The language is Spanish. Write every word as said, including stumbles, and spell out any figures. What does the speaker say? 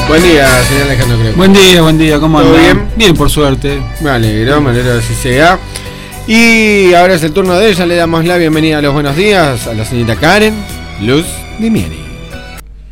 Buen día, señor Alejandro Greco. Buen día, buen día, ¿cómo ¿Todo andan? bien? Bien, por suerte. Me alegro, me alegro de así sea. Y ahora es el turno de ella, le damos la bienvenida a los buenos días a la señorita Karen Luz Dimieri.